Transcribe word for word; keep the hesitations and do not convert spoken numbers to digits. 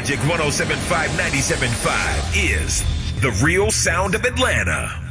Magic one oh seven point five, ninety-seven point five is the real sound of Atlanta.